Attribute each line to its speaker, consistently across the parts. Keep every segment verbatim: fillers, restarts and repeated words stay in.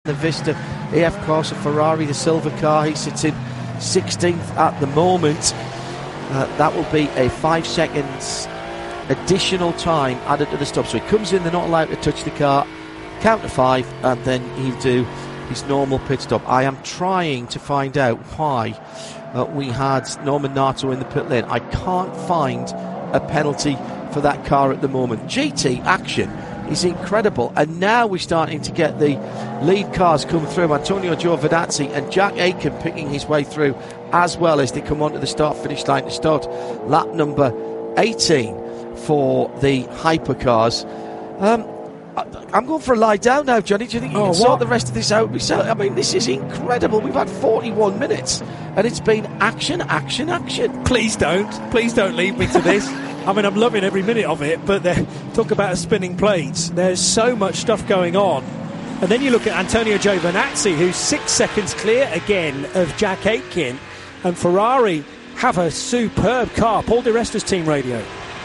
Speaker 1: the Vista A F Corsa Ferrari, the silver car. He sits in sixteenth at the moment. Uh, that will be a five seconds additional time added to the stop. So he comes in, they're not allowed to touch the car, count to five, and then he'll do his normal pit stop. I am trying to find out why uh, we had Norman Nato in the pit lane. I can't find a penalty for that car at the moment. G T action is incredible, and now we're starting to get the lead cars come through. Antonio Giovinazzi and Jack Aitken picking his way through as well as they come onto the start-finish line to start lap number eighteen for the hypercars. Um, I, I'm going for a lie down now, Johnny. Do you think you
Speaker 2: oh,
Speaker 1: can
Speaker 2: what?
Speaker 1: sort the rest of this out? I mean, this is incredible. We've had forty-one minutes, and it's been action, action, action.
Speaker 2: Please don't. Please don't leave me to this. I mean, I'm loving every minute of it, but talk about a spinning plates. There's so much stuff going on. And then you look at Antonio Giovinazzi, who's six seconds clear again of Jack Aitken. And Ferrari have a superb car. Paul Di Resta's team radio.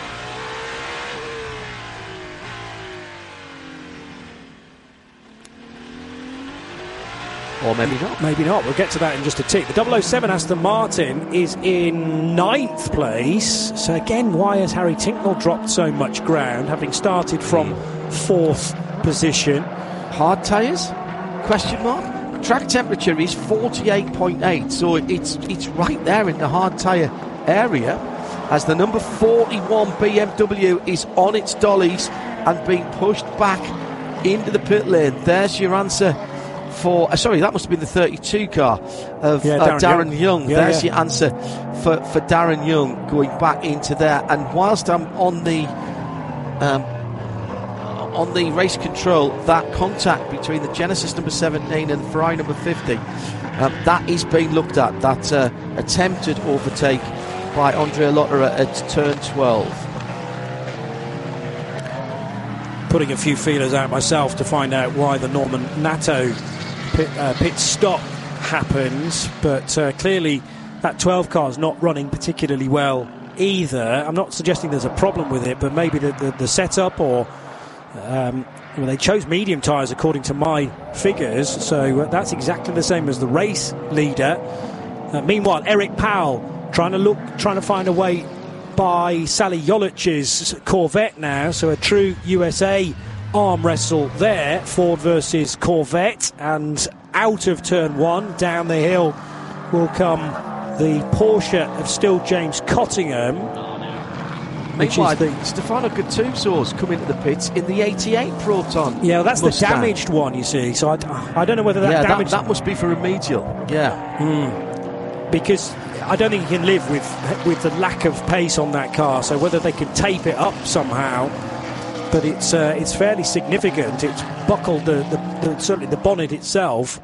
Speaker 1: Or maybe not.
Speaker 2: Maybe not. We'll get to that in just a tick. The double oh seven Aston Martin is in ninth place. So again, why has Harry Tincknell dropped so much ground, having started from fourth position?
Speaker 1: Hard tyres? Question mark? Track temperature is forty-eight point eight, so it's it's right there in the hard tyre area as the number forty-one B M W is on its dollies and being pushed back into the pit lane. There's your answer for, uh, sorry, that must have been the thirty-two car of
Speaker 2: yeah,
Speaker 1: uh,
Speaker 2: Darren,
Speaker 1: Darren
Speaker 2: Young.
Speaker 1: Young.
Speaker 2: Yeah,
Speaker 1: There's
Speaker 2: yeah.
Speaker 1: your answer for, for Darren Young going back into there. And whilst I'm on the um, on the race control, that contact between the Genesis number seventeen and the Ferrari number fifty, um, that is being looked at. That uh, attempted overtake by Andrea Lotterer at turn twelve.
Speaker 2: Putting a few feelers out myself to find out why the Norman Nato pit, uh, pit stop happens, but uh, clearly that twelve car is not running particularly well either. I'm not suggesting there's a problem with it, but maybe the, the, the setup or um, well, they chose medium tyres according to my figures, so uh, that's exactly the same as the race leader. Uh, meanwhile, Eric Powell trying to look, trying to find a way by Sally Jolich's Corvette now, so a true U S A arm wrestle there, Ford versus Corvette, and out of turn one, down the hill will come the Porsche of still James Cottingham.
Speaker 1: Meanwhile, the Stefano Gattuso's come into the pits in the eighty-eight Proton.
Speaker 2: Yeah, well, that's
Speaker 1: Mustang.
Speaker 2: the damaged one, you see, so I, I don't know whether that
Speaker 1: yeah,
Speaker 2: damaged...
Speaker 1: That, that must be for remedial, yeah.
Speaker 2: Mm. Because I don't think you can live with with the lack of pace on that car, so whether they can tape it up somehow, but it's uh, it's fairly significant. It's buckled the, the, the certainly the bonnet itself,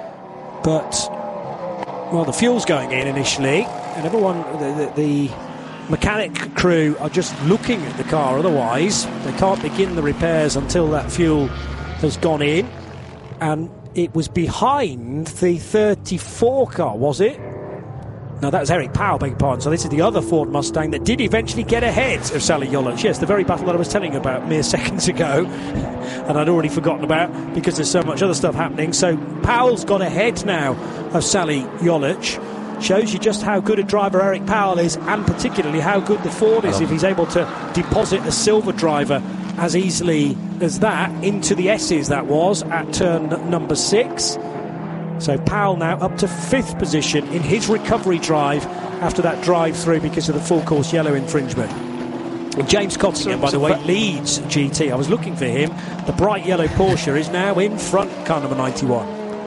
Speaker 2: but well, the fuel's going in initially, and everyone, the, the, the mechanic crew are just looking at the car. Otherwise, they can't begin the repairs until that fuel has gone in, and it was behind the thirty-four car, was it? No, that was Eric Powell, beg your pardon. So this is the other Ford Mustang that did eventually get ahead of Sally Jolich. Yes, the very battle that I was telling you about mere seconds ago, and I'd already forgotten about because there's so much other stuff happening. So Powell's got ahead now of Sally Jolich. Shows you just how good a driver Eric Powell is, and particularly how good the Ford is if he's able to deposit a silver driver as easily as that into the S's, that was, at turn number six. So Powell now up to fifth position in his recovery drive after that drive through because of the full course yellow infringement. And James Cottingham, by the way, leads G T. I was looking for him. The bright yellow Porsche is now in front, car number ninety-one.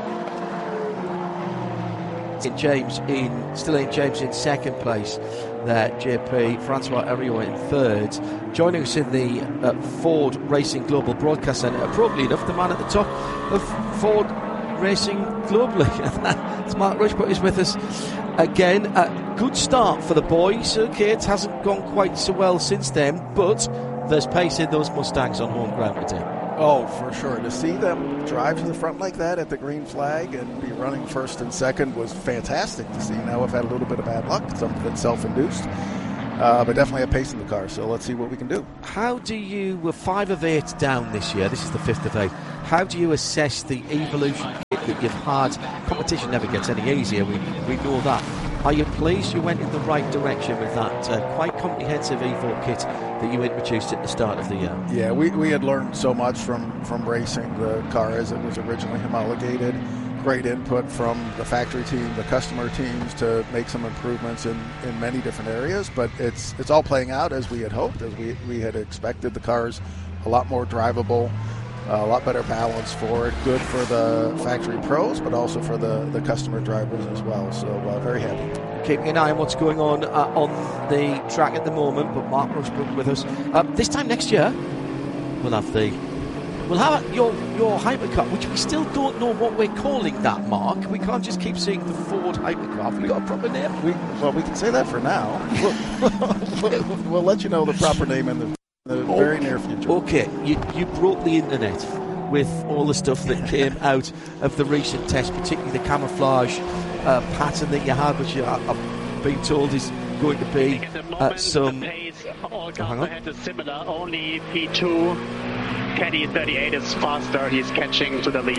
Speaker 1: In James in still in James in second place there, J P, Francois Heriot in third. Joining us in the uh, Ford Racing Global Broadcast Centre, appropriately enough, the man at the top of Ford Racing globally. It's Mark Rushbrook is with us again. A good start for the boys. Okay, it hasn't gone quite so well since then, but there's pace in those Mustangs on home ground today.
Speaker 3: Oh, for sure. To see them drive to the front like that at the green flag and be running first and second was fantastic to see. Now we've had a little bit of bad luck, some of it self-induced, uh, but definitely a pace in the car, so let's see what we can do.
Speaker 1: How do you, we're five of eight down this year, this is the fifth of eight, how do you assess the evolution that you've had. Competition never gets any easier, we, we know that. Are you pleased you went in the right direction with that uh, quite comprehensive Evo kit that you introduced at the start of the year?
Speaker 3: Yeah, we, we had learned so much from, from racing the car as it was originally homologated. Great input from the factory team, the customer teams to make some improvements in, in many different areas, but it's it's all playing out as we had hoped, as we, we had expected. The car's a lot more drivable, uh, a lot better balance for it, good for the factory pros, but also for the, the customer drivers as well, so uh, very happy.
Speaker 1: Keeping an eye on what's going on uh, on the track at the moment, but Mark Rushbrook with us. Uh, this time next year, we'll have the We'll have your your hypercar, which we still don't know what we're calling that, Mark. We can't just keep saying the Ford hypercar. Have we got a proper name?
Speaker 3: We, well, we can say that for now. We'll, we'll, we'll let you know the proper name in the, the oh, very near future.
Speaker 1: Okay, you, you broke the internet with all the stuff that came out of the recent test, particularly the camouflage uh, pattern that you had, which you, I've been told is going to be uh, some...
Speaker 4: All cars had a similar, only P two... Caddy thirty-eight is faster. He's catching to the lead.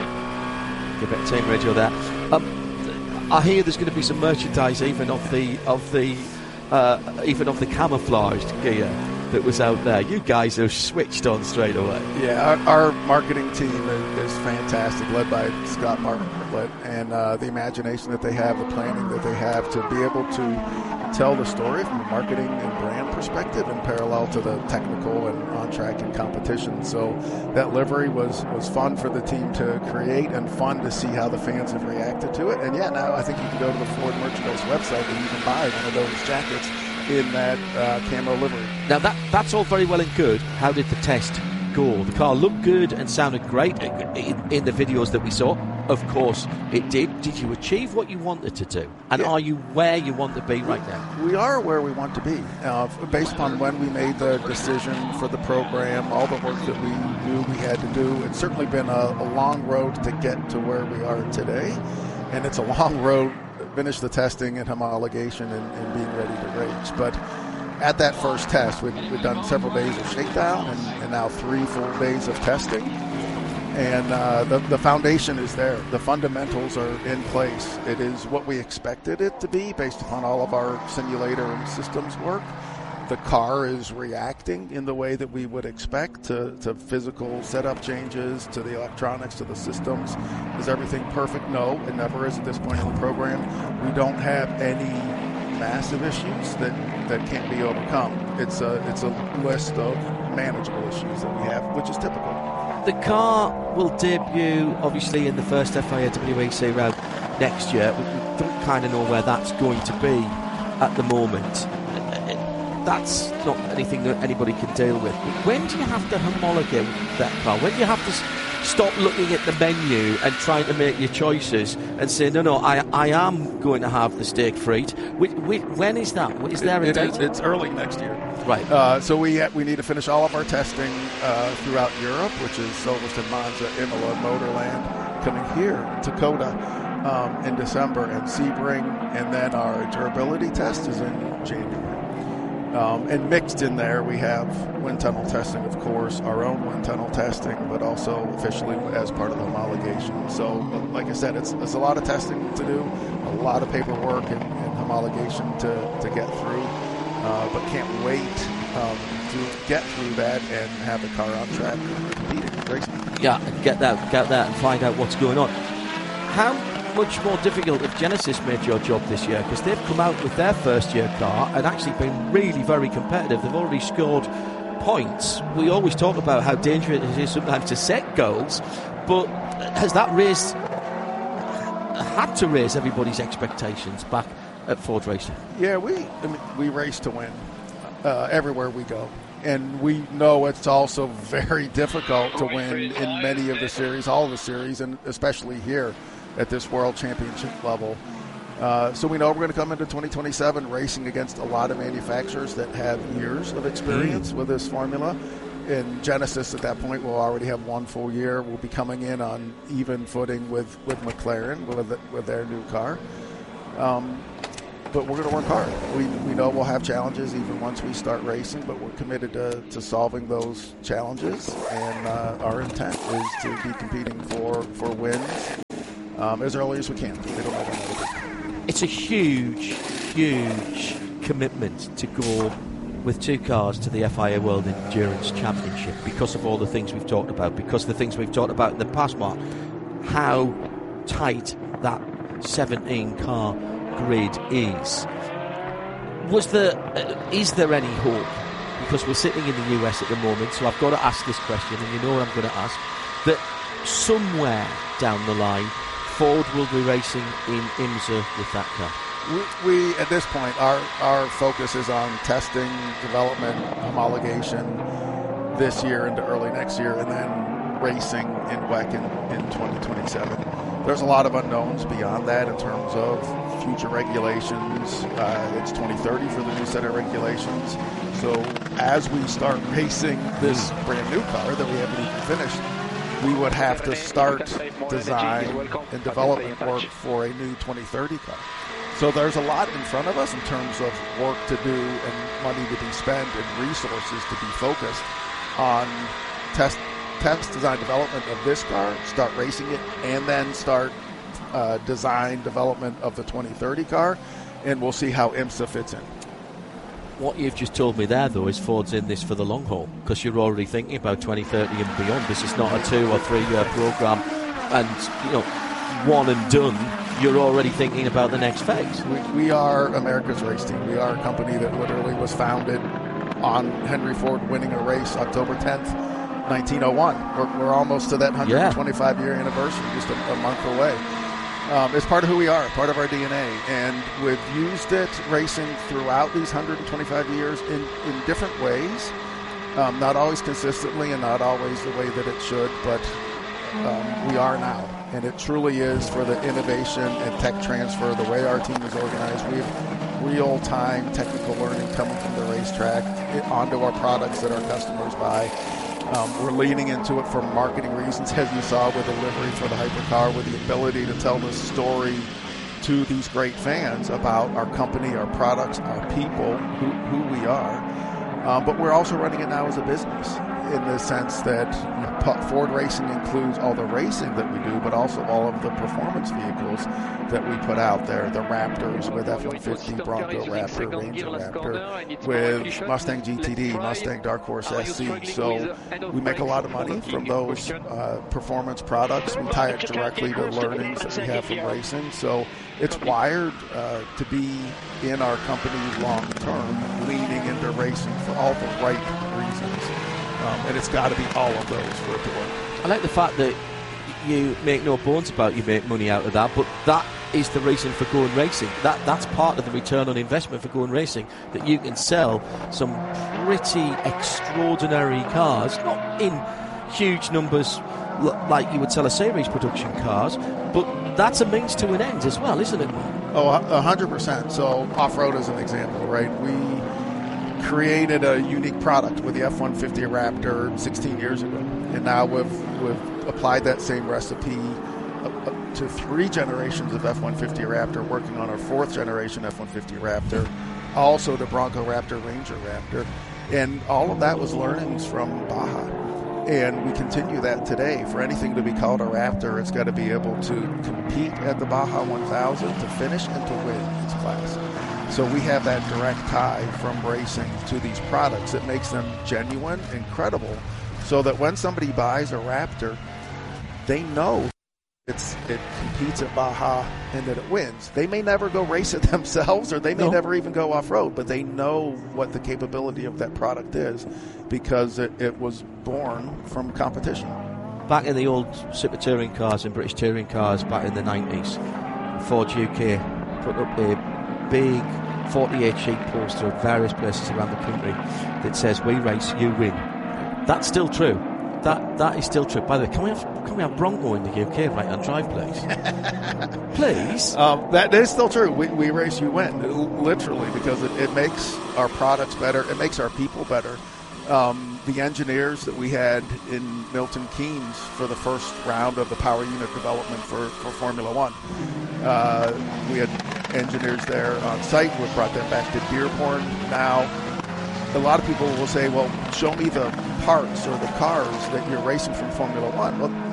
Speaker 1: Give it team radio there. Um, I hear there's going to be some merchandise even of the of the uh, even of the camouflaged gear that was out there. You guys have switched on straight away.
Speaker 3: Yeah, our, our marketing team is, is fantastic, led by Scott Martin, and uh, the imagination that they have, the planning that they have to be able to tell the story from a marketing and brand perspective in parallel to the technical and on-track and competition. So that livery was, was fun for the team to create and fun to see how the fans have reacted to it. And yeah, now I think you can go to the Ford merchandise website and you can buy one of those jackets in that uh, camo livery.
Speaker 1: Now that that's all very well and good. How did the test go? The car looked good and sounded great in, in the videos that we saw. Of course it did. Did you achieve what you wanted to do? And yeah. Are you where you want to be right now?
Speaker 3: We are where we want to be. Uh, based upon when we made the decision for the program, all the work that we knew we had to do, it's certainly been a, a long road to get to where we are today. And it's a long road to finish the testing and homologation and, and being ready to race. But at that first test, we've, we've done several days of shakedown and, and now three full days of testing. And uh, the, the foundation is there. The fundamentals are in place. It is what we expected it to be based upon all of our simulator and systems work. The car is reacting in the way that we would expect to, to physical setup changes, to the electronics, to the systems. Is everything perfect? No, it never is at this point in the program. We don't have any massive issues that, that can't be overcome. It's a, it's a list of manageable issues that we have, which is typical.
Speaker 1: The car will debut, obviously, in the first F I A W E C round next year. We don't kind of know where that's going to be at the moment. That's not anything that anybody can deal with. But when do you have to homologate that car? When do you have to stop looking at the menu and trying to make your choices and say, no, no, I I am going to have the stake freed? When is that? Is there a
Speaker 3: it,
Speaker 1: date?
Speaker 3: It, it's early next year.
Speaker 1: Right.
Speaker 3: Uh, so we we need to finish all of our testing uh, throughout Europe, which is Silverstone, Monza, Imola, Motorland, coming here to COTA um, in December, and Sebring, and then our durability test is in January. Um, and mixed in there, we have wind tunnel testing, of course, our own wind tunnel testing, but also officially as part of the homologation. So, like I said, it's, it's a lot of testing to do, a lot of paperwork and, and homologation to, to get through, uh, but can't wait um, to get through that and have the car on track competing, racing.
Speaker 1: Yeah, and get that, get that and find out what's going on. How much more difficult if Genesis made your job this year, because they've come out with their first year car and actually been really very competitive. They've already scored points. We always talk about how dangerous it is sometimes to set goals, but has that raised had to raise everybody's expectations back at Ford Racing?
Speaker 3: Yeah, we I mean, we race to win uh, everywhere we go. And we know it's also very difficult to win in many of the series, all of the series, and especially here at this World Championship level. Uh, so we know we're going to come into twenty twenty-seven racing against a lot of manufacturers that have years of experience mm. with this formula. And Genesis at that point will already have one full year. We'll be coming in on even footing with, with McLaren, with, with their new car. Um, but we're going to work hard. We, we know we'll have challenges even once we start racing, but we're committed to, to solving those challenges. And uh, our intent is to be competing for, for wins um, as early as we can. We don't know when.
Speaker 1: It's a huge, huge commitment to go with two cars to the F I A World Endurance Championship because of all the things we've talked about, because of the things we've talked about in the past, Mark, how tight that seventeen car grid is. Was there, uh, is there any hope? Because we're sitting in the U S at the moment, so I've got to ask this question, and you know what I'm going to ask, that somewhere down the line, Ford will be racing in IMSA with that car.
Speaker 3: We, we at this point, our, our focus is on testing, development, homologation this year into early next year, and then racing in W E C in, in twenty twenty-seven. There's a lot of unknowns beyond that in terms of future regulations. Uh, it's twenty thirty for the new set of regulations. So as we start racing this brand new car that we haven't even finished, we would have to start design and development work for a new twenty thirty car. So there's a lot in front of us in terms of work to do and money to be spent and resources to be focused on test, test design development of this car, start racing it, and then start uh, design development of the twenty thirty car, and we'll see how IMSA fits in.
Speaker 1: What you've just told me there, though, is Ford's in this for the long haul, because you're already thinking about twenty thirty and beyond. This is not a two or three year program, and you know, one and done. You're already thinking about the next phase.
Speaker 3: We, we are America's race team. We are a company that literally was founded on Henry Ford winning a race October tenth, nineteen oh one. We're, we're almost to that one hundred twenty-five year anniversary, just a, a month away. Um, it's part of who we are, part of our D N A, and we've used it racing throughout these one hundred twenty-five years in, in different ways, um, not always consistently and not always the way that it should, but um, we are now, and it truly is for the innovation and tech transfer, the way our team is organized. We have real-time technical learning coming from the racetrack onto our products that our customers buy. Um, we're leaning into it for marketing reasons, as you saw with the livery for the hypercar, with the ability to tell the story to these great fans about our company, our products, our people, who, who we are. Um, but we're also running it now as a business in the sense that Ford Racing includes all the racing that we do, but also all of the performance vehicles that we put out there. The Raptors with F one fifty, Bronco Raptor, Ranger Raptor, with Mustang G T D, Mustang Dark Horse S C. So we make a lot of money from those uh, performance products. We tie it directly to learnings that we have from racing. So it's wired uh, to be in our company long term, leaning into racing for all the right reasons. Um, and it's got to be all of those for it to work.
Speaker 1: I like the fact that you make no bones about you make money out of that, but that is the reason for going racing. That That's part of the return on investment for going racing, that you can sell some pretty extraordinary cars, not in huge numbers like you would sell a series production cars, but that's a means to an end as well, isn't it?
Speaker 3: Oh, one hundred percent. So off-road is an example, right? We created a unique product with the F one fifty Raptor sixteen years ago, and now we've, we've applied that same recipe to three generations of F one fifty Raptor, working on our fourth generation F one fifty Raptor, also the Bronco Raptor, Ranger Raptor, and all of that was learnings from Baja. And we continue that today. For anything to be called a Raptor, it's got to be able to compete at the Baja one thousand, to finish, and to win its class. So we have that direct tie from racing to these products. It makes them genuine, incredible, so that when somebody buys a Raptor, they know it's it competes at Baja and that it wins. They may never go race it themselves, or they may no. never even go off-road, but they know what the capability of that product is because it, it was born from competition.
Speaker 1: Back in the old Super Touring cars and British Touring cars back in the nineties, Ford U K put up a big forty-eight sheet poster at various places around the country that says, "We race, you win." That's still true. That that is still true. By the way, can we have can we have Bronco in the U K right on drive, please? Please.
Speaker 3: Um, that is still true. We, we race, you win, literally, because it, it makes our products better. It makes our people better. Um, the engineers that we had in Milton Keynes for the first round of the power unit development for, for Formula One. Uh, we had engineers there on site. We brought them back to Dearborn. Now, a lot of people will say, well, show me the parts or the cars that you're racing from Formula One. Well, they're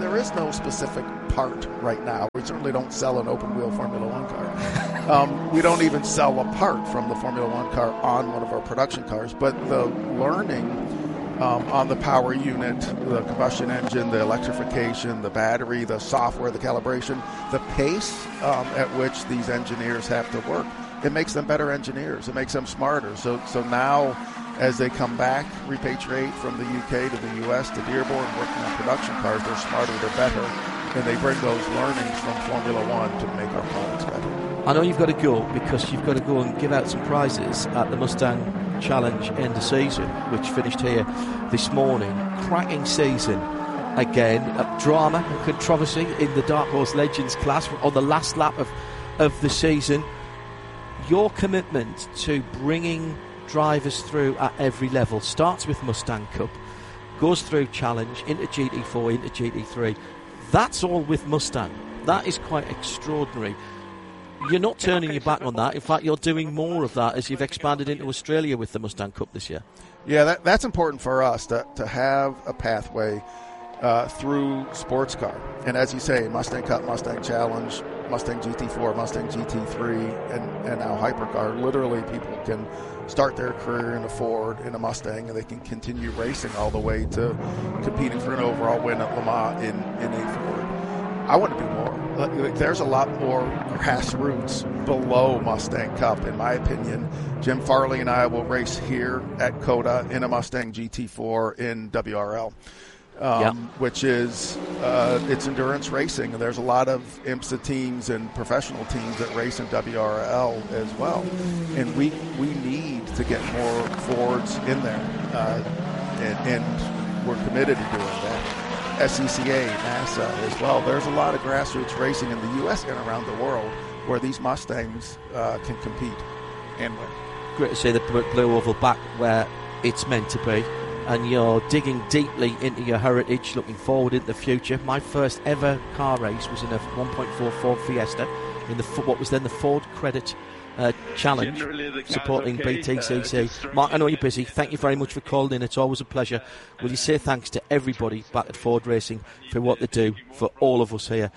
Speaker 3: there is no specific part right now. We certainly don't sell an open-wheel Formula One car. Um, we don't even sell a part from the Formula One car on one of our production cars. But the learning um, on the power unit, the combustion engine, the electrification, the battery, the software, the calibration, the pace um, at which these engineers have to work, it makes them better engineers. It makes them smarter. So, so now, as they come back, repatriate from the U K to the U S to Dearborn, working on production cars, they're smarter, they're better, and they bring those learnings from Formula One to make our products better.
Speaker 1: I know you've got to go because you've got to go and give out some prizes at the Mustang Challenge end of season, which finished here this morning. Cracking season again. A drama and controversy in the Dark Horse Legends class on the last lap of, of the season. Your commitment to bringing drivers through at every level starts with Mustang Cup, goes through Challenge, into G T four, into G T three. That's all with Mustang. That is quite extraordinary. You're not turning your back on that. In fact, you're doing more of that as you've expanded into Australia with the Mustang Cup this year.
Speaker 3: Yeah, that, that's important for us to, to have a pathway uh, through sports car. And as you say, Mustang Cup, Mustang Challenge, Mustang G T four, Mustang G T three, and, and now Hypercar. Literally, people can start their career in a Ford, in a Mustang, and they can continue racing all the way to competing for an overall win at Le Mans in, in a Ford. I want to do more. There's a lot more grassroots below Mustang Cup, in my opinion. Jim Farley and I will race here at COTA in a Mustang G T four in W R L. Um, yep. Which is uh, it's endurance racing. There's a lot of IMSA teams and professional teams that race in W R L as well, and we we need to get more Fords in there, uh, and, and we're committed to doing that. S C C A, NASA as well. There's a lot of grassroots racing in the U S and around the world where these Mustangs uh, can compete and win.
Speaker 1: Great to see the Blue Oval back where it's meant to be. And you're digging deeply into your heritage, looking forward into the future. My first ever car race was in a one point four Ford Fiesta in the what was then the Ford Credit uh, Challenge, supporting okay. B T C C. Uh, Mark, I know you're busy. Thank you very much for calling in. It's always a pleasure. Will you say thanks to everybody back at Ford Racing for what they do for all of us here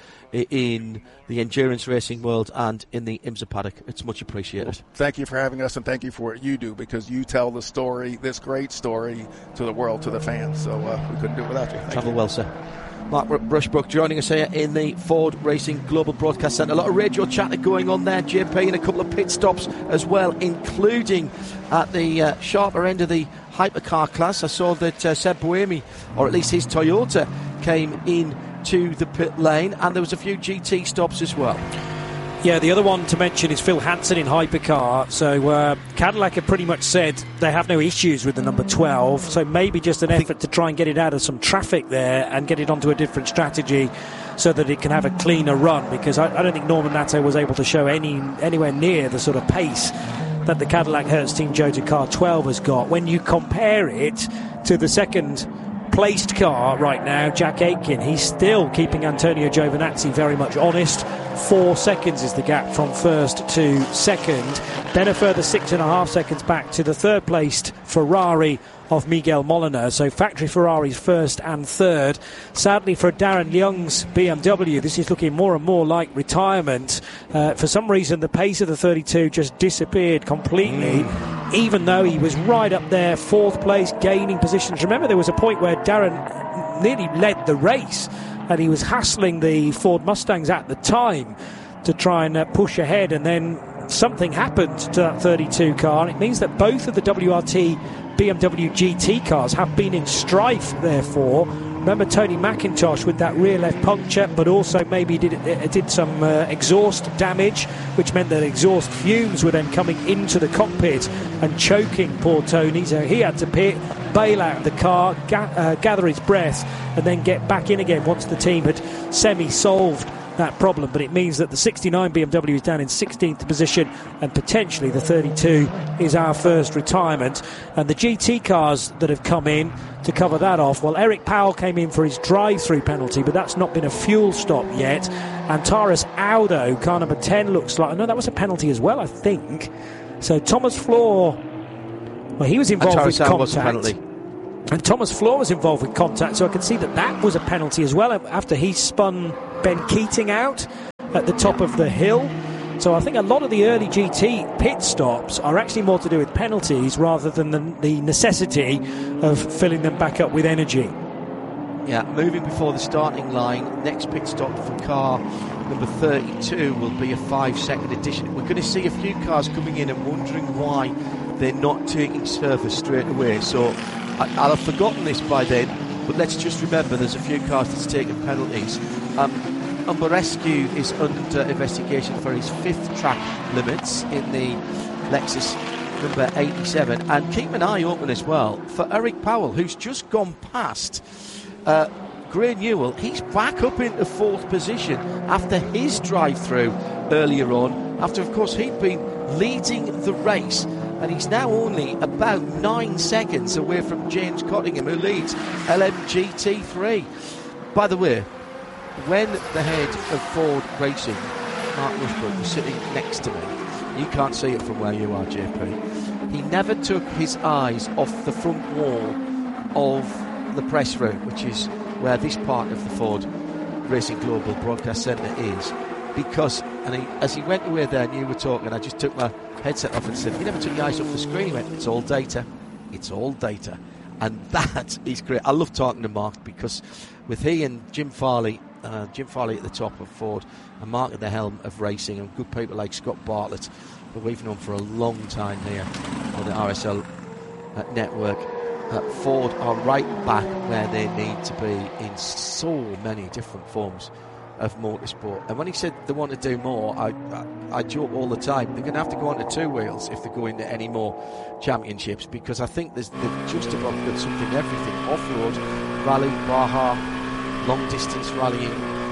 Speaker 1: in the endurance racing world and in the IMSA paddock? It's much appreciated.
Speaker 3: Well, thank you for having us, and thank you for what you do, because you tell the story, this great story, to the world, to the fans. So uh, we couldn't do it without you. Thank
Speaker 1: Travel
Speaker 3: you.
Speaker 1: well, sir. Mark Rushbrook joining us here in the Ford Racing Global Broadcast Centre. A lot of radio chatter going on there, J P, and a couple of pit stops as well, including at the uh, sharper end of the hypercar class. I saw that uh, Seb Buemi, or at least his Toyota, came in to the pit lane, and there was a few G T stops as well.
Speaker 2: Yeah, the other one to mention is Phil Hansen in Hypercar. So uh, Cadillac have pretty much said they have no issues with the number twelve, so maybe just an effort to try and get it out of some traffic there and get it onto a different strategy so that it can have a cleaner run, because I, I don't think Norman Nato was able to show any anywhere near the sort of pace that the Cadillac Hertz Team Jota Car twelve has got. When you compare it to the second placed car right now, Jack Aitken, he's still keeping Antonio Giovinazzi very much honest. Four seconds is the gap from first to second. Then a further six and a half seconds back to the third placed Ferrari of Miguel Molina. So factory Ferraris first and third. Sadly for Darren Young's B M W, this is looking more and more like retirement. Uh, for some reason the pace of the thirty-two just disappeared completely, mm. even though he was right up there, fourth place, gaining positions. Remember, there was a point where Darren nearly led the race, and he was hassling the Ford Mustangs at the time to try and uh, push ahead, and then something happened to that thirty-two car, and it means that both of the W R T B M W G T cars have been in strife, therefore. Remember Tony McIntosh with that rear left puncture, but also maybe did it did some uh, exhaust damage, which meant that exhaust fumes were then coming into the cockpit and choking poor Tony, so he had to pit, bail out of the car, ga- uh, gather his breath, and then get back in again once the team had semi-solved that problem. But it means that the sixty-nine B M W is down in sixteenth position, and potentially the thirty-two is our first retirement. And the G T cars that have come in to cover that off, well, Eric Powell came in for his drive-through penalty, but that's not been a fuel stop yet. And Taurus Aldo, car number ten, looks like, no, that was a penalty as well, I think. So Thomas Floor, well, he was involved with contact. And Thomas Floor was involved with contact, so I could see that that was a penalty as well after he spun Ben Keating out at the top of the hill. So I think a lot of the early G T pit stops are actually more to do with penalties rather than the, the necessity of filling them back up with energy.
Speaker 1: Yeah, moving before the starting line. Next pit stop for car number thirty-two will be a five-second addition. We're going to see a few cars coming in and wondering why they're not taking service straight away. So I, I'll have forgotten this by then, but let's just remember there's a few cars that's taken penalties. Um, Umberescu is under investigation for his fifth track limits in the Lexus number eighty-seven. And keep an eye open as well for Eric Powell, who's just gone past uh, Gray Newell. He's back up into fourth position after his drive-through earlier on, after, of course, he'd been leading the race. And he's now only about nine seconds away from James Cottingham, who leads L M G T three. By the way, when the head of Ford Racing, Mark Rushbrook, was sitting next to me, you can't see it from where you are, J P, he never took his eyes off the front wall of the press room, which is where this part of the Ford Racing Global Broadcast Centre is, because, and he, as he went away there and you were talking, I just took my headset off and said, you never took your eyes off the screen. He went, it's all data, it's all data. And that is great. I love talking to Mark, because with he and Jim Farley, Uh, Jim Farley at the top of Ford and Mark at the helm of racing, and good people like Scott Bartlett, who we've known for a long time here on the R S L uh, network. uh, Ford are right back where they need to be in so many different forms of motorsport. And when he said they want to do more, I, I, I joke all the time, they're going to have to go on to two wheels if they go into any more championships, because I think there's, they've just about got something, everything, off-road, rally, Baja, long distance rallying,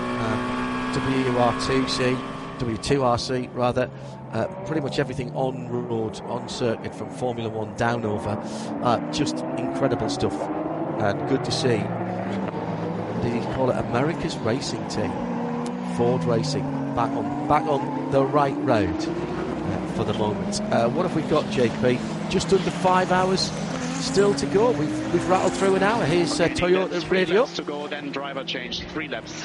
Speaker 1: um, W R two C, W two R C rather, uh, pretty much everything on road, on circuit, from Formula One down over. Uh, just incredible stuff, and good to see. Did he call it America's racing team? Ford Racing back on back on the right road uh, for the moment. Uh, what have we got, J P? Just under five hours still to go. We've we've rattled through an hour. Here's uh, Toyota
Speaker 4: three
Speaker 1: Radio.
Speaker 4: Laps to go, then driver change, three laps.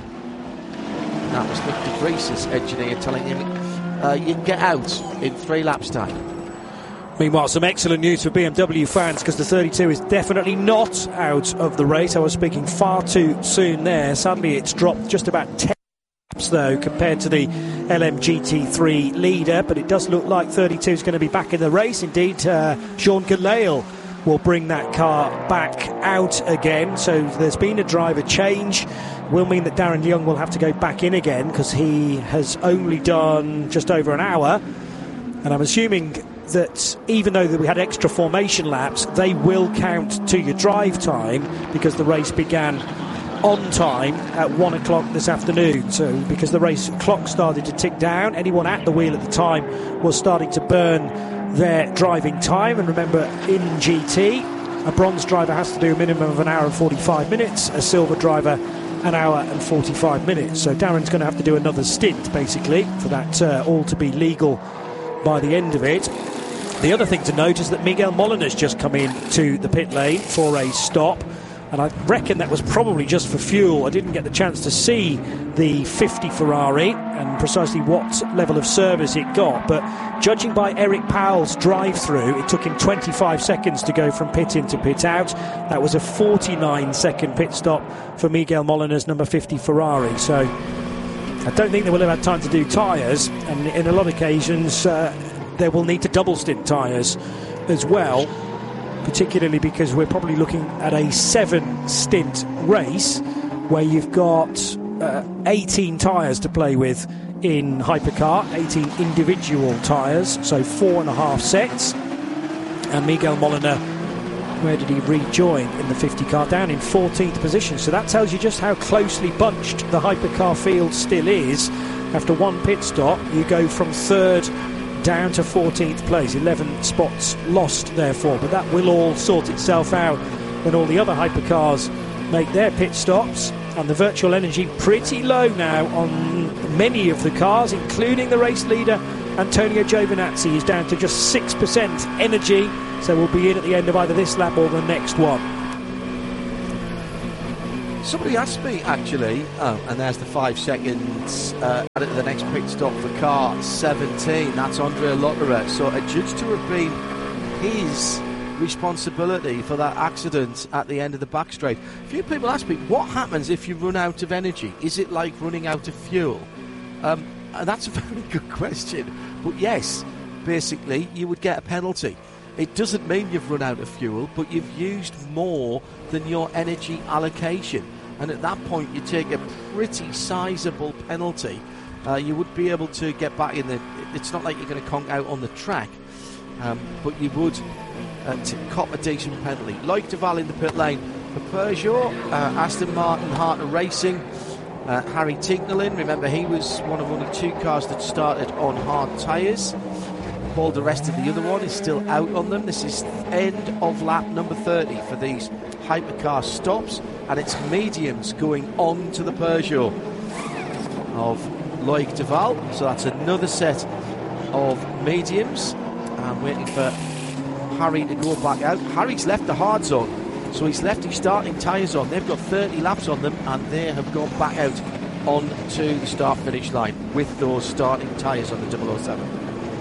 Speaker 1: That was Nick de Vries's engineer telling him uh, you can get out in three laps time.
Speaker 2: Meanwhile, some excellent news for B M W fans, because the thirty-two is definitely not out of the race. I was speaking far too soon there. Sadly, it's dropped just about ten laps, though, compared to the L M G T three leader. But it does look like thirty-two is going to be back in the race. Indeed, uh, Sean Gelael will bring that car back out again. So there's been a driver change. Will mean that Darren Young will have to go back in again, because he has only done just over an hour. And I'm assuming that even though that we had extra formation laps, they will count to your drive time, because the race began on time at one o'clock this afternoon. So because the race clock started to tick down, anyone at the wheel at the time was starting to burn their driving time. And remember, in G T, a bronze driver has to do a minimum of an hour and forty-five minutes, a silver driver an hour and forty-five minutes. So Darren's going to have to do another stint, basically, for that uh, all to be legal by the end of it. The other thing to note is that Miguel Molina's just come in to the pit lane for a stop, and I reckon that was probably just for fuel. I didn't get the chance to see the fifty Ferrari and precisely what level of service it got, but judging by Eric Powell's drive-through, it took him twenty-five seconds to go from pit in to pit out. That was a forty-nine second pit stop for Miguel Molina's number fifty Ferrari. So I don't think they will have had time to do tyres, and in a lot of occasions uh, they will need to double stint tyres as well, particularly because we're probably looking at a seven stint race where you've got uh, eighteen tyres to play with in Hypercar, eighteen individual tyres, so four and a half sets. And Miguel Molina, where did he rejoin in the fifty car? Down in fourteenth position. So that tells you just how closely bunched the Hypercar field still is. After one pit stop, you go from third down to fourteenth place, eleven spots lost therefore, but that will all sort itself out when all the other hypercars make their pit stops. And the virtual energy pretty low now on many of the cars, including the race leader Antonio Giovinazzi. He's down to just six percent energy So we'll be in at the end of either this lap or the next one.
Speaker 1: Somebody asked me, actually, oh, and there's the five seconds uh, at the next pit stop for car seventeen. That's Andrea Lotterer. So adjudged to have been his responsibility for that accident at the end of the back straight. A few people ask me, what happens if you run out of energy? Is it like running out of fuel? Um, and that's a very good question. But yes, basically, you would get a penalty. It doesn't mean you've run out of fuel, but you've used more than your energy allocation. And at that point, you take a pretty sizable penalty. Uh, you would be able to get back in the... It's not like you're going to conk out on the track, um, but you would uh, to cop a decent penalty. Loic Duval in the pit lane for Peugeot, uh, Aston Martin, Harter Racing, uh, Harry Tincknell in. Remember, he was one of only two cars that started on hard tyres. All the rest of the other one is still out on them. This is end of lap number thirty for these hypercar stops, and it's mediums going on to the Peugeot of Loic Duval. So that's another set of mediums. I'm waiting for Harry to go back out. Harry's left the hards on, so he's left his starting tyres on. They've got thirty laps on them, and they have gone back out onto the start-finish line with those starting tyres on the double oh seven.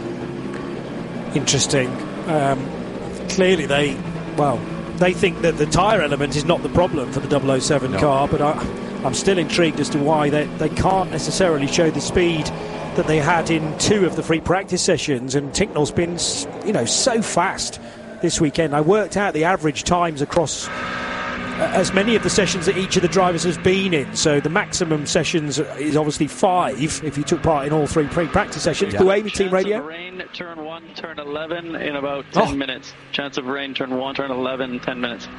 Speaker 2: Interesting. Um, clearly they, well, they think that the tyre element is not the problem for the double oh seven no. car, but I, I'm still intrigued as to why they, they can't necessarily show the speed that they had in two of the free practice sessions, and Tincknell's been, you know, so fast this weekend. I worked out the average times across as many of the sessions that each of the drivers has been in, so the maximum sessions is obviously five if you took part in all three pre-practice sessions.
Speaker 4: Yeah.
Speaker 2: Buemi Team Radio.
Speaker 4: Chance of rain, turn one, turn eleven in about ten
Speaker 2: oh.
Speaker 4: minutes. Chance of rain, turn one, turn eleven, ten minutes.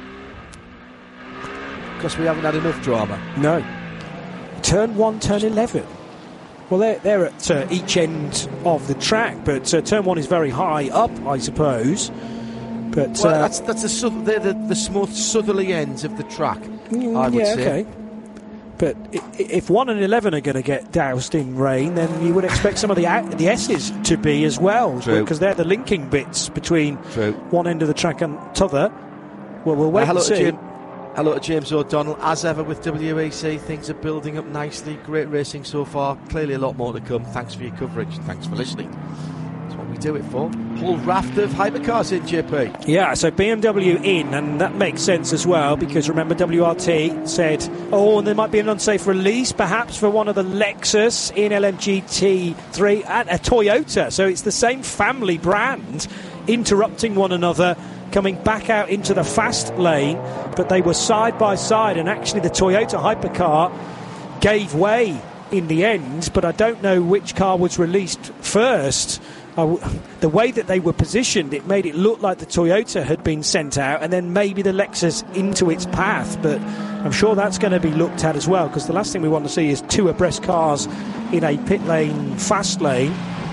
Speaker 1: Because we haven't had enough drama.
Speaker 2: No. Turn one, turn eleven. Well, they're, they're at uh, each end of the track, but uh, turn one is very high up, I suppose. But
Speaker 1: well,
Speaker 2: uh,
Speaker 1: that's that's the, south, the, the the smooth southerly ends of the track.
Speaker 2: Mm,
Speaker 1: I would
Speaker 2: yeah,
Speaker 1: say.
Speaker 2: Okay. But if one and eleven are going to get doused in rain, then you would expect some of the the S's to be as well,
Speaker 1: True.
Speaker 2: because they're the linking bits between
Speaker 1: True.
Speaker 2: one end of the track and t'other. Well, we'll wait
Speaker 1: uh, hello
Speaker 2: and see.
Speaker 1: To Jim, hello to James O'Donnell. As ever with W E C, things are building up nicely. Great racing so far. Clearly a lot more to come. Thanks for your coverage. Thanks for listening. That's what we do it for. Whole raft of hypercars in, J P.
Speaker 2: Yeah, so B M W in, and that makes sense as well, because remember W R T said, oh, and there might be an unsafe release perhaps for one of the Lexus in L M G T three and a Toyota, so it's the same family brand interrupting one another, coming back out into the fast lane, but they were side by side, and actually the Toyota hypercar gave way in the end, but I don't know which car was released first. Uh, the way that they were positioned, it made it look like the Toyota had been sent out and then maybe the Lexus into its path, but I'm sure that's going to be looked at as well, because the last thing we want to see is two abreast cars in a pit lane fast lane.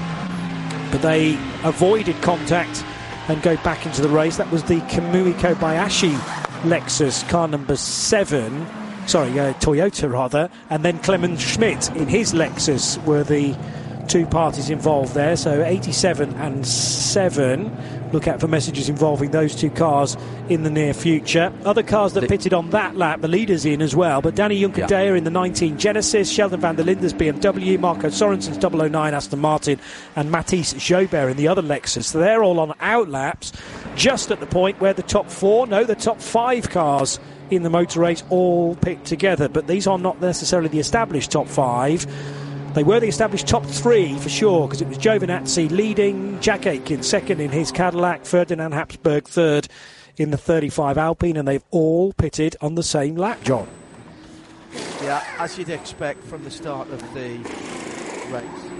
Speaker 2: But they avoided contact and go back into the race. That was the Kamui Kobayashi Lexus, car number seven, sorry, uh, Toyota rather, and then Clemens Schmidt in his Lexus were the two parties involved there, so eighty-seven and seven. Look out for messages involving those two cars in the near future. Other cars that pitted on that lap, the leaders in as well, but Danny Juncadella yeah. in the nineteen Genesis, Sheldon van der Linde's B M W, Marco Sorensen's double oh nine Aston Martin, and Mathis Jobert in the other Lexus. So they're all on out laps, just at the point where the top four, no, the top five cars in the motor race all pit together, but these are not necessarily the established top five. They were the established top three for sure, because it was Giovinazzi leading, Jack Aitken second in his Cadillac, Ferdinand Habsburg third in the thirty-five Alpine, and they've all pitted on the same lap, John.
Speaker 1: Yeah, as you'd expect from the start of the race.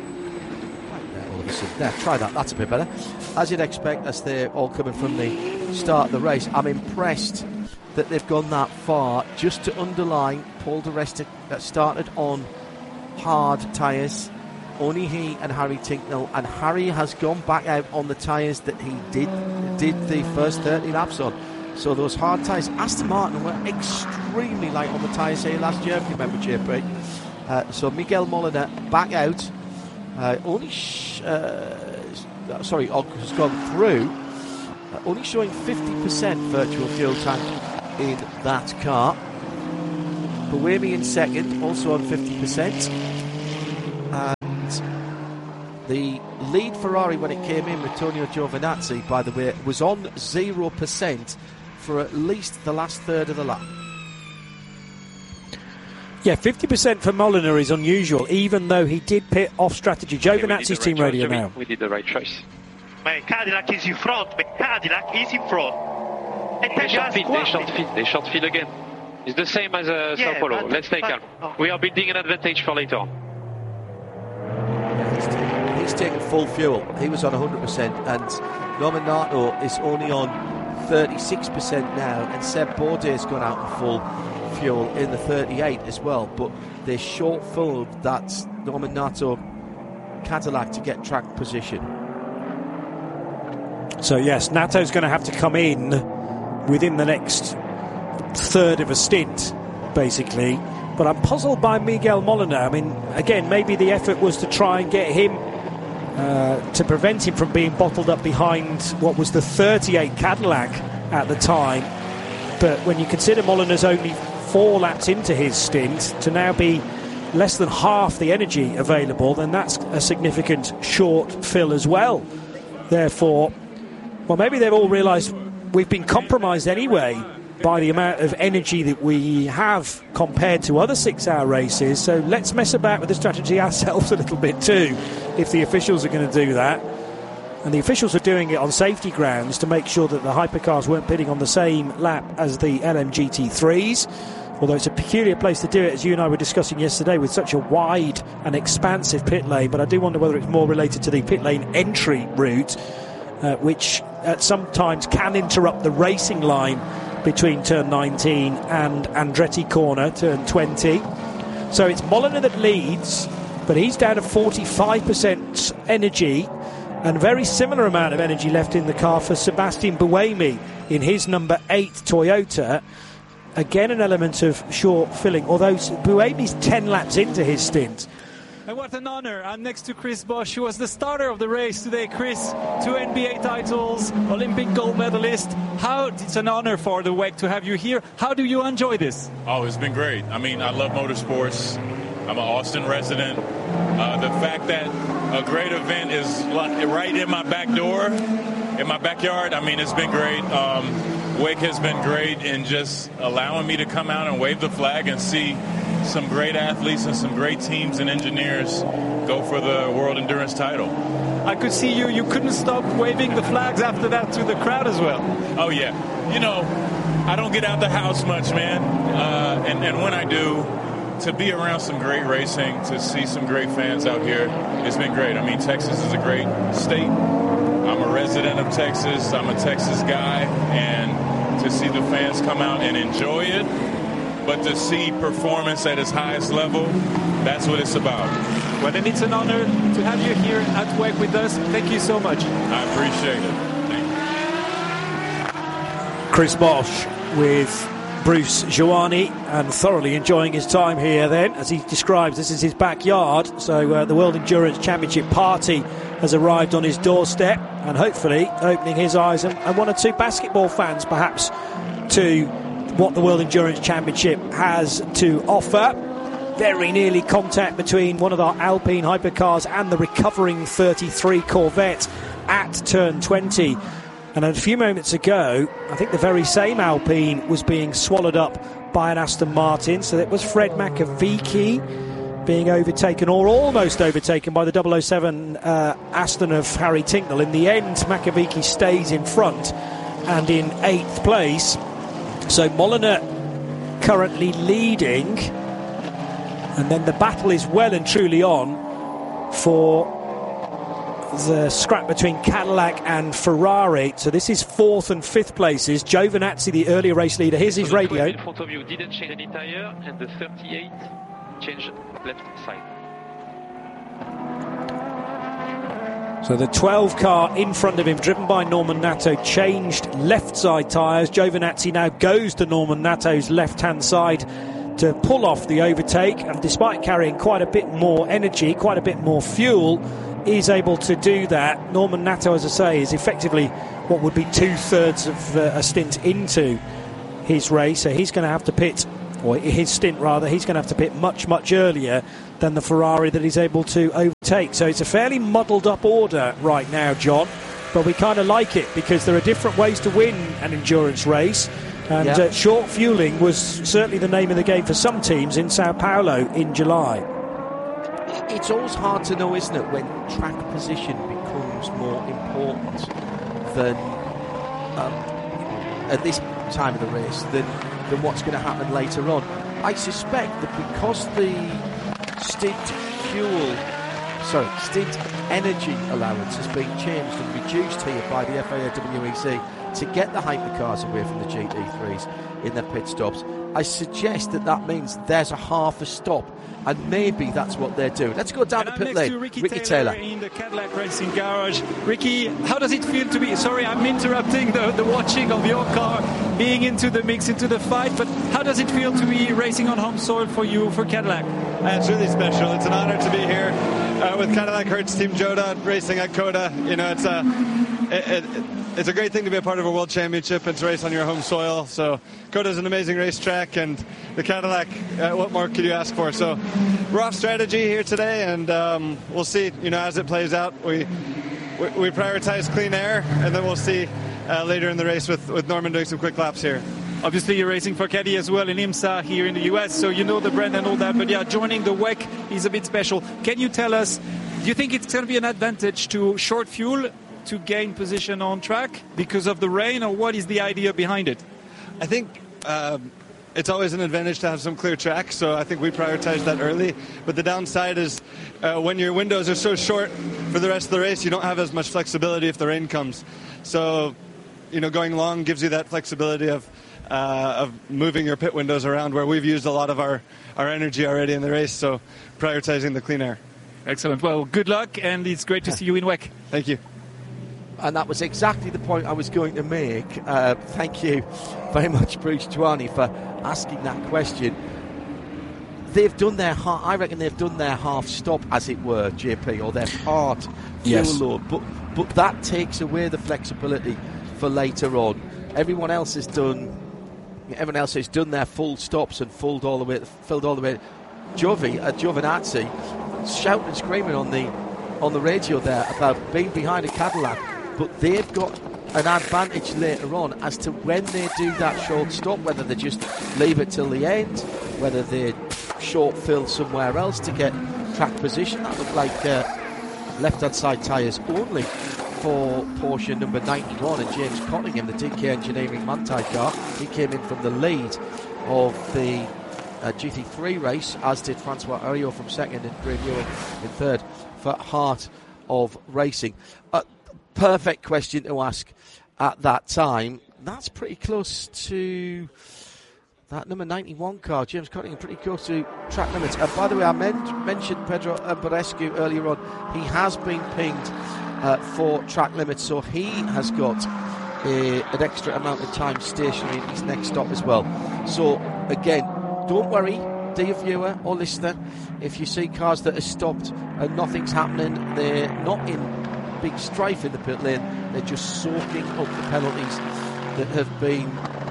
Speaker 1: There, all of a sudden. There, try that, that's a bit better. As you'd expect, as they're all coming from the start of the race, I'm impressed that they've gone that far. Just to underline, Paul di Resta started on hard tyres, only he and Harry Tincknell, and Harry has gone back out on the tyres that he did did the first thirty laps on. So those hard tyres, Aston Martin were extremely light on the tyres here last year, if you remember, J P. Uh, so Miguel Molina back out, uh, only sh- uh, sorry, has gone through Uh, only showing fifty percent virtual fuel tank in that car. Buemi in second, also on fifty percent. And the lead Ferrari when it came in with Antonio Giovinazzi, by the way, was on zero percent for at least the last third of the lap.
Speaker 2: Yeah, fifty percent for Molina is unusual, even though he did pit off strategy. Giovinazzi's
Speaker 5: okay,
Speaker 2: team
Speaker 5: right
Speaker 2: radio
Speaker 5: choice.
Speaker 2: now.
Speaker 5: We, we did the right choice.
Speaker 6: My Cadillac is in front. My Cadillac is in front. And
Speaker 5: They short feed, they short feed, they short feed again. It's the same as uh,
Speaker 6: yeah,
Speaker 5: Sao Paulo.
Speaker 6: but,
Speaker 5: Let's take
Speaker 6: but,
Speaker 5: calm.
Speaker 6: oh.
Speaker 5: We are building an advantage for later on.
Speaker 1: Yeah, he's, taken, he's taken full fuel. He was on one hundred percent, and Norman Nato is only on thirty-six percent now, and Seb Bourdais gone out of full fuel in the thirty-eight as well. But they short filled that Norman Nato Cadillac to get track position.
Speaker 2: So yes, Nato's going to have to come in within the next third of a stint, basically. But I'm puzzled by Miguel Molina. I mean, again, maybe the effort was to try and get him uh, to prevent him from being bottled up behind what was the thirty-eight Cadillac at the time. But when you consider Molina's only four laps into his stint, to now be less than half the energy available, then that's a significant short fill as well. Therefore, well, maybe they've all realised we've been compromised anyway by the amount of energy that we have compared to other six-hour races, so let's mess about with the strategy ourselves a little bit too, if the officials are going to do that. And the officials are doing it on safety grounds to make sure that the hypercars weren't pitting on the same lap as the L M G T threes, although it's a peculiar place to do it, as you and I were discussing yesterday, with such a wide and expansive pit lane. But I do wonder whether it's more related to the pit lane entry route, uh, which at sometimes can interrupt the racing line between turn nineteen and Andretti corner, turn twenty. So it's Molina that leads, but he's down to forty-five percent energy, and very similar amount of energy left in the car for Sebastian Buemi in his number eight Toyota. Again, an element of short filling, although Buemi's ten laps into his stint.
Speaker 7: And what an honor. I'm next to Chris Bosch, who was the starter of the race today. Chris, two N B A titles, Olympic gold medalist. How, it's an honor for the W E C to have you here. How do you enjoy this?
Speaker 8: Oh, it's been great. I mean, I love motorsports. I'm an Austin resident. Uh, the fact that a great event is right in my back door, in my backyard, I mean, it's been great. Um, W E C has been great in just allowing me to come out and wave the flag and see some great athletes and some great teams and engineers go for the World Endurance title.
Speaker 7: I could see you, you couldn't stop waving the flags after that to the crowd as well.
Speaker 8: Oh, yeah. You know, I don't get out the house much, man. Uh, and, and when I do, to be around some great racing, to see some great fans out here, it's been great. I mean, Texas is a great state. I'm a resident of Texas. I'm a Texas guy. And to see the fans come out and enjoy it, but to see performance at its highest level, that's what it's about.
Speaker 7: Well, then it's an honor to have you here at W E C with us. Thank you so much.
Speaker 8: I appreciate it. Thank you.
Speaker 2: Chris Bosch with Bruce Giovanni, and thoroughly enjoying his time here then. As he describes, this is his backyard, so uh, the World Endurance Championship party has arrived on his doorstep, and hopefully opening his eyes, and, and one or two basketball fans perhaps, to what the World Endurance Championship has to offer. Very nearly contact between one of our Alpine hypercars and the recovering thirty-three Corvette at turn twenty. And a few moments ago, I think the very same Alpine was being swallowed up by an Aston Martin. So it was Fred Makowiecki being overtaken, or almost overtaken, by the double oh seven uh, Aston of Harry Tincknell. In the end, Makowiecki stays in front and in eighth place. So Molina currently leading, and then the battle is well and truly on for the scrap between Cadillac and Ferrari. So this is fourth and fifth places. Giovinazzi, the earlier race leader. Here's his
Speaker 5: so the
Speaker 2: radio.
Speaker 5: in front of you didn't change any tire, and the thirty-eight changed left side.
Speaker 2: So the twelve car in front of him, driven by Norman Nato, changed left side tyres. Giovinazzi now goes to Norman Nato's left hand side to pull off the overtake, and despite carrying quite a bit more energy, quite a bit more fuel, is able to do that. Norman Nato, as I say, is effectively what would be two-thirds of uh, a stint into his race, so he's going to have to pit, or his stint rather, he's going to have to pit much, much earlier than the Ferrari that he's able to overtake. So it's a fairly muddled up order right now, John, but we kind of like it because there are different ways to win an endurance race, and yeah. uh, short fueling was certainly the name of the game for some teams in Sao Paulo in July.
Speaker 1: It's always hard to know, isn't it, when track position becomes more important than um, at this time of the race than, than what's going to happen later on. I suspect that because the stint fuel, sorry, stint energy allowance has been changed and reduced here by the F I A W E C to get the hypercars away from the G T threes in their pit stops, I suggest that that means there's a half a stop, and maybe that's what they're doing. Let's go down
Speaker 7: and
Speaker 1: the
Speaker 7: I'm
Speaker 1: pit lane.
Speaker 7: Ricky,
Speaker 1: Ricky
Speaker 7: Taylor,
Speaker 1: Taylor
Speaker 7: in the Cadillac Racing Garage. Ricky, how does it feel to be, sorry I'm interrupting the, the watching of your car, being into the mix, into the fight, but how does it feel to be racing on home soil for you, for Cadillac?
Speaker 9: Uh, it's really special. It's an honor to be here uh, with Cadillac Hertz Team Joda racing at COTA. You know, it's a, it, it, it's a great thing to be a part of a world championship and to race on your home soil. So COTA is an amazing racetrack, and the Cadillac, uh, what more could you ask for? So we're off strategy here today, and um, we'll see, you know, as it plays out. We we, we prioritize clean air, and then we'll see uh, later in the race with, with Norman doing some quick laps here.
Speaker 7: Obviously, you're racing for Caddy as well in IMSA here in the U S, so you know the brand and all that. But yeah, joining the W E C is a bit special. Can you tell us, do you think it's going to be an advantage to short fuel to gain position on track because of the rain, or what is the idea behind it?
Speaker 9: I think um, it's always an advantage to have some clear track, so I think we prioritize that early. But the downside is uh, when your windows are so short for the rest of the race, you don't have as much flexibility if the rain comes. So, you know, going long gives you that flexibility of Uh, of moving your pit windows around, where we've used a lot of our, our energy already in the race, so prioritizing the clean air.
Speaker 7: Excellent. Well, good luck, and it's great to see you in W E C.
Speaker 9: Thank you.
Speaker 1: And that was exactly the point I was going to make. Uh, thank you very much, Bruce Tuani, for asking that question. They've done their, ha- I reckon they've done their half stop, as it were, J P, or their part fuel
Speaker 2: yes.
Speaker 1: load, but but that takes away the flexibility for later on. Everyone else has done. Everyone else has done their full stops and filled all the way, filled all the way. Giovi, uh, Giovinazzi, shouting and screaming on the on the radio there about being behind a Cadillac, but they've got an advantage later on as to when they do that short stop, whether they just leave it till the end, whether they short fill somewhere else to get track position. That looked like uh, left-hand side tyres only for Porsche number ninety-one, and James Cottingham, the D K Engineering Manthey car, he came in from the lead of the uh, G T three race, as did Francois Heriot from second and Graham Ewing in third for Heart of Racing. Uh, perfect question to ask at that time. That's pretty close to that number ninety-one car, James Cottingham, pretty close to track limits. And by the way, I men- mentioned Pedro Ambarescu earlier on. He has been pinged Uh, for track limits, so he has got a, an extra amount of time stationary in his next stop as well. So again, don't worry, dear viewer or listener, if you see cars that are stopped and nothing's happening, they're not in big strife in the pit lane, they're just soaking up the penalties that have been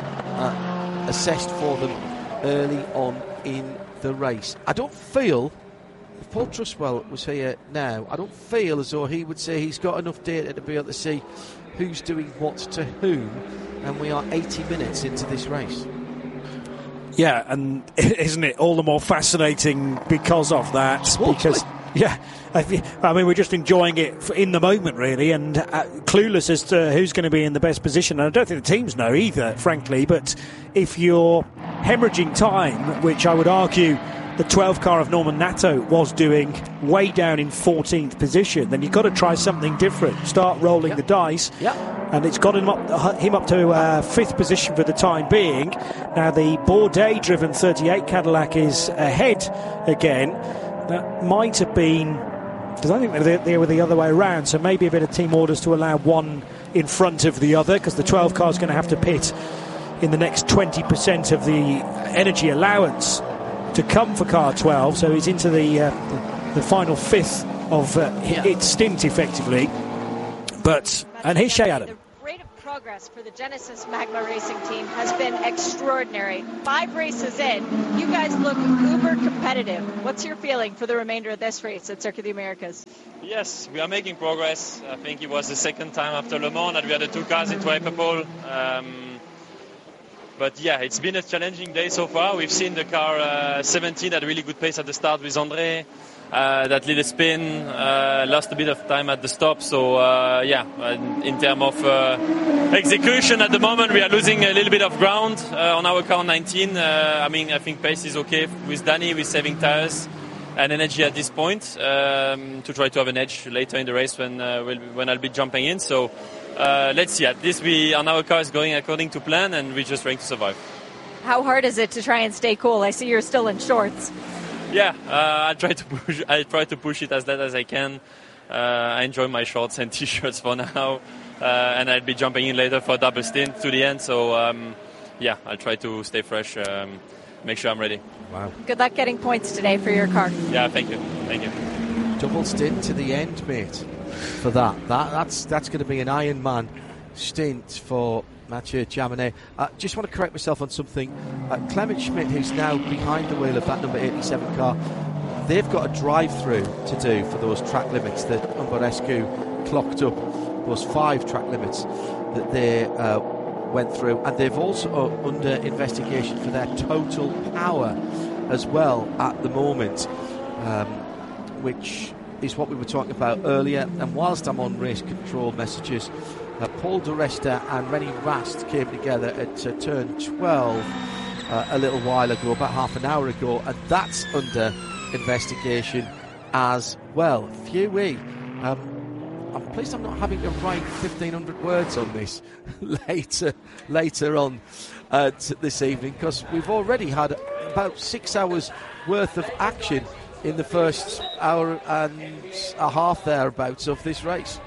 Speaker 1: uh, assessed for them early on in the race. I don't feel, if Paul Truswell was here now, I don't feel as though he would say he's got enough data to be able to see who's doing what to whom, and we are eighty minutes into this race.
Speaker 2: Yeah, and isn't it all the more fascinating because of that?
Speaker 1: Totally.
Speaker 2: Because, yeah, I, I mean, we're just enjoying it in the moment, really, and uh, clueless as to who's going to be in the best position. And I don't think the teams know either, frankly, but if you're hemorrhaging time, which I would argue the twelve car of Norman Nato was doing way down in fourteenth position, then you've got to try something different. Start rolling yep. the dice.
Speaker 1: Yep.
Speaker 2: And it's got him up, him up to uh, fifth position for the time being. Now the Bourdais-driven thirty-eight Cadillac is ahead again. That might have been, because I think they, they were the other way around, so maybe a bit of team orders to allow one in front of the other, because the twelve car is going to have to pit in the next twenty percent of the energy allowance to come for car twelve, so he's into the uh, the, the final fifth of uh,
Speaker 1: Yeah.
Speaker 2: its stint, effectively. But and here's Shea Adam.
Speaker 10: The rate of progress for the Genesis Magma Racing team has been extraordinary. Five races in, you guys look uber competitive. What's your feeling for the remainder of this race at Circuit of the Americas?
Speaker 5: Yes, we are making progress. I think it was the second time after Le Mans that we had the two cars into Purple. Um, but yeah, it's been a challenging day so far. We've seen the car uh, seventeen at a really good pace at the start with André. Uh, that little spin, uh, lost a bit of time at the stop. So uh, yeah, in terms of uh, execution at the moment, we are losing a little bit of ground uh, on our car nineteen. Uh, I mean, I think pace is okay with Danny. We're saving tires and energy at this point um, to try to have an edge later in the race when uh, we'll, when I'll be jumping in. So uh, let's see. At least we on our car is going according to plan, and we're just trying to survive.
Speaker 10: How hard is it to try and stay cool? I see you're still in shorts.
Speaker 5: Yeah, uh, I try to push. I try to push it as late as I can. Uh, I enjoy my shorts and t-shirts for now, uh, and I'll be jumping in later for a double stint to the end. So um, yeah, I'll try to stay fresh, um, make sure I'm ready.
Speaker 1: Wow.
Speaker 10: Good luck getting points today for your car.
Speaker 5: Yeah, thank you, thank you.
Speaker 1: Double stint to the end, mate. For that, that that's that's going to be an Ironman stint for Mathieu Jaminet. I uh, just want to correct myself on something. Uh, Clement Schmidt, who's now behind the wheel of that number eighty-seven car, they've got a drive-through to do for those track limits that Umbarescu clocked up, those five track limits that they uh, went through, and they've also uh, under investigation for their total power as well at the moment, um, which is what we were talking about earlier. And whilst I'm on race control messages, Uh, Paul di Resta and Rennie Rast came together at uh, turn twelve uh, a little while ago, about half an hour ago, and that's under investigation as well. Phew-wee. Um, I'm pleased I'm not having to write fifteen hundred words on this later later on uh, t- this evening, because we've already had about six hours worth of action in the first hour and a half thereabouts of this race.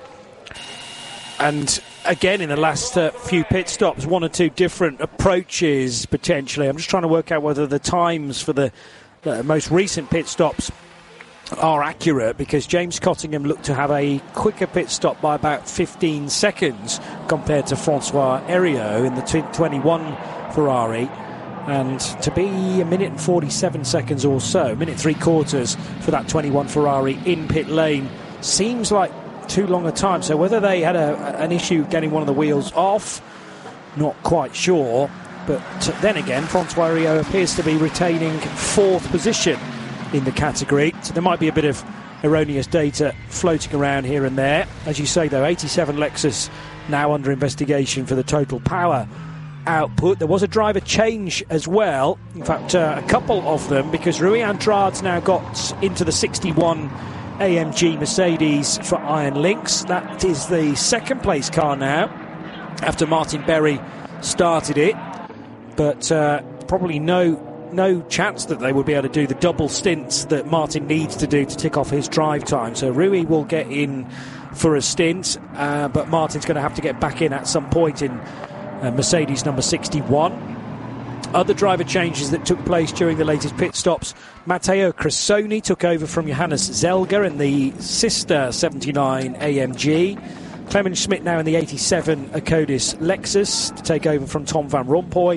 Speaker 2: And again, in the last uh, few pit stops, one or two different approaches potentially. I'm just trying to work out whether the times for the, the most recent pit stops are accurate, because James Cottingham looked to have a quicker pit stop by about fifteen seconds compared to Francois Heriot in the twenty-one Ferrari. And to be a minute and forty-seven seconds or so, a minute three quarters for that twenty-one Ferrari in pit lane seems like too long a time. So whether they had a, an issue getting one of the wheels off, not quite sure. But then again, Francois Heriot appears to be retaining fourth position in the category, so there might be a bit of erroneous data floating around here and there. As you say, though, eighty-seven Lexus now under investigation for the total power output. There was a driver change as well, in fact uh, a couple of them, because Rui Andrade's now got into the sixty-one A M G Mercedes for Iron Lynx. That is the second place car now, after Martin Berry started it. But uh, probably no no chance that they would be able to do the double stints that Martin needs to do to tick off his drive time. So Rui will get in for a stint, uh, but Martin's going to have to get back in at some point in uh, Mercedes number sixty-one. Other driver changes that took place during the latest pit stops. Matteo Cressoni took over from Johannes Zelger in the sister seventy-nine A M G. Clement Schmidt now in the eighty-seven Acodis Lexus to take over from Tom Van Rompuy.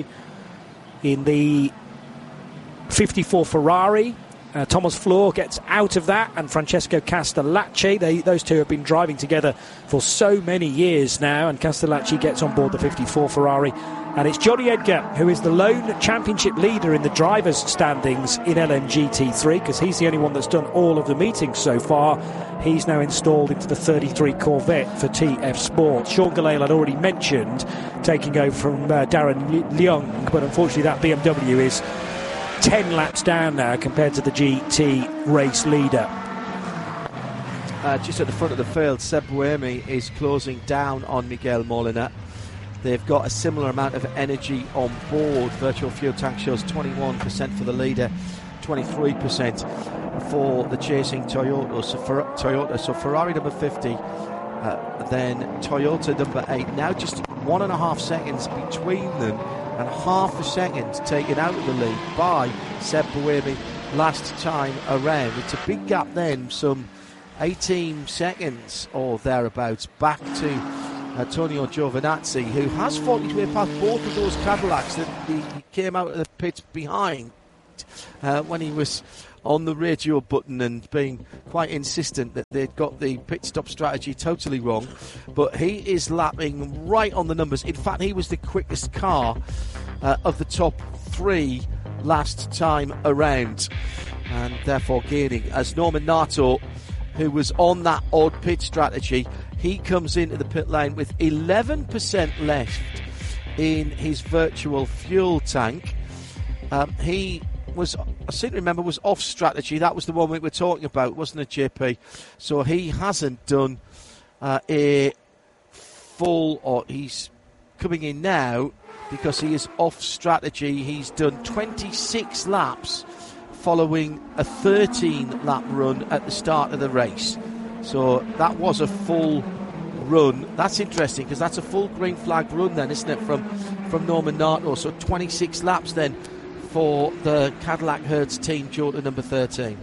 Speaker 2: In the fifty-four Ferrari, uh, Thomas Floor gets out of that, and Francesco Castellacci. They, those two have been driving together for so many years now, and Castellacci gets on board the fifty-four Ferrari. And it's Johnny Edgar who is the lone championship leader in the drivers' standings in L M G T three, because he's the only one that's done all of the meetings so far. He's now installed into the thirty-three Corvette for T F Sport. Sean Gelael had already mentioned taking over from uh, Darren Leung, but unfortunately that B M W is ten laps down now compared to the G T race leader.
Speaker 1: Uh, just at the front of the field, Seb Buemi is closing down on Miguel Molina. They've got a similar amount of energy on board. Virtual fuel tank shows twenty-one percent for the leader, twenty-three percent for the chasing Toyota. So, for, Toyota. so Ferrari number fifty, uh, then Toyota number eight. Now just one and a half seconds between them, and half a second taken out of the lead by Seb Buemi last time around. It's a big gap then, some eighteen seconds or thereabouts back to Antonio Giovinazzi, who has fought his way past both of those Cadillacs that he came out of the pits behind uh, when he was on the radio button and being quite insistent that they'd got the pit stop strategy totally wrong. But he is lapping right on the numbers. In fact, he was the quickest car uh, of the top three last time around, and therefore gaining, as Norman Nato, who was on that odd pit strategy, he comes into the pit lane with eleven percent left in his virtual fuel tank. Um, he was, I seem to remember, was off strategy. That was the one we were talking about, wasn't it, J P? So he hasn't done uh, a full, or he's coming in now because he is off strategy. He's done twenty-six laps following a thirteen lap run at the start of the race. So that was a full run. That's interesting because that's a full green flag run then, isn't it, from, from Norman Nato? So twenty-six laps then for the Cadillac Hertz team, Jota number thirteen.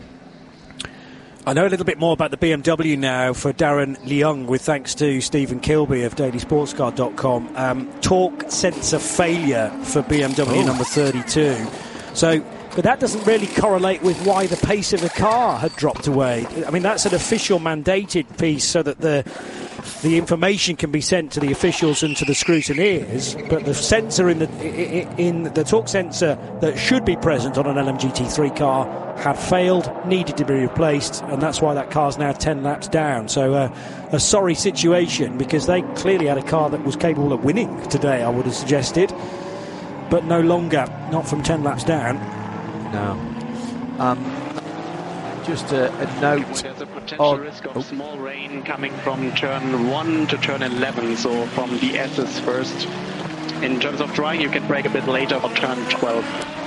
Speaker 2: I know a little bit more about the B M W now for Darren Leung, with thanks to Stephen Kilby of daily sports car dot com. Um, torque sensor failure for B M W oh. number thirty-two. So, but that doesn't really correlate with why the pace of the car had dropped away. I mean, that's an official mandated piece so that the the information can be sent to the officials and to the scrutineers. But the sensor in the in the torque sensor that should be present on an L M G T three car had failed, needed to be replaced, and that's why that car's now ten laps down. So uh, a sorry situation, because they clearly had a car that was capable of winning today, I would have suggested, but no longer, not from ten laps down.
Speaker 1: No. Um, just a, a note.
Speaker 4: There's a potential on, risk of oh. small rain coming from turn one to turn eleven, so from the S's first. In terms of drying, you can brake a bit later for turn twelve.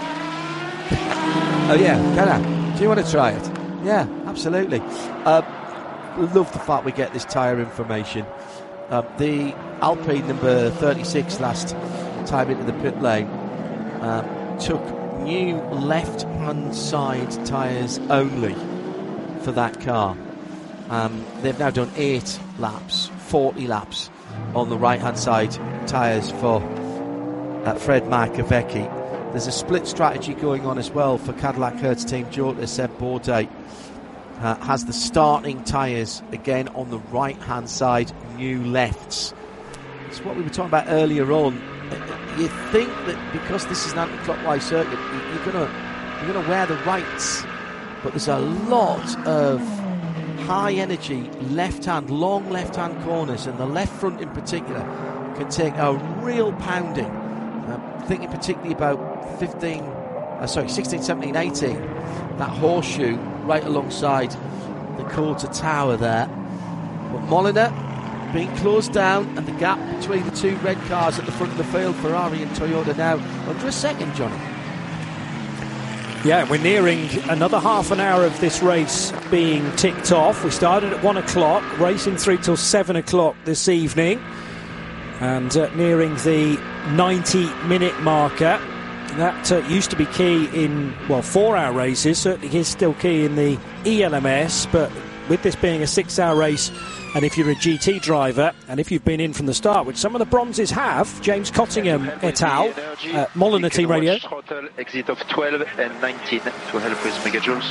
Speaker 1: Oh yeah, can I? Do you want to try it? Yeah, absolutely. Uh, love the fact we get this tyre information. Uh, the Alpine number thirty-six last time into the pit lane uh, took new left-hand side tyres only for that car. Um, they've now done eight laps, forty laps on the right-hand side tyres for uh, Fred Markovecki. There's a split strategy going on as well for Cadillac Hertz team. Jota Seb Bourdais uh, has the starting tyres again on the right-hand side, new lefts. It's what we were talking about earlier on. You think that because this is an anti-clockwise circuit, you're going to you're going to wear the rights, but there's a lot of high-energy left-hand, long left-hand corners, and the left front in particular can take a real pounding. Uh, thinking particularly about fifteen, uh, sorry, sixteen, seventeen, eighteen, that horseshoe right alongside the quarter tower there. But Molina being closed down, and the gap between the two red cars at the front of the field, Ferrari and Toyota, now under a second, Johnny.
Speaker 2: Yeah, we're nearing another half an hour of this race being ticked off. We started at one o'clock, racing through till seven o'clock this evening, and uh, nearing the ninety minute marker. That uh, used to be key in, well, four hour races, certainly is still key in the E L M S, but with this being a six hour race, and if you're a G T driver, and if you've been in from the start, which some of the bronzes have, James Cottingham et al., uh, Molina Team Radio.
Speaker 11: Throttle exit of twelve and nineteen to help with megajoules.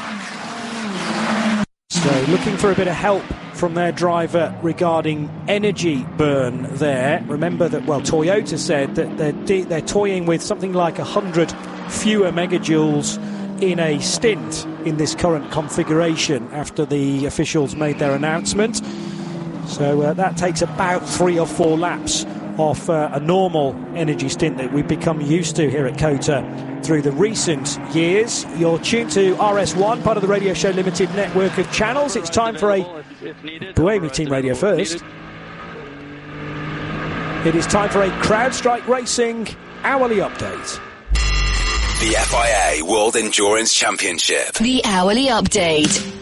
Speaker 2: So looking for a bit of help from their driver regarding energy burn there. Remember that, well, Toyota said that they're, de- they're toying with something like one hundred fewer megajoules in a stint in this current configuration after the officials made their announcement. So uh, that takes about three or four laps off uh, a normal energy stint that we've become used to here at COTA through the recent years. You're tuned to R S one, part of the Radio Show Limited network of channels. It's time for a Buemi Team Radio first. It is time for a CrowdStrike Racing hourly update.
Speaker 12: The F I A World Endurance Championship.
Speaker 13: The hourly update.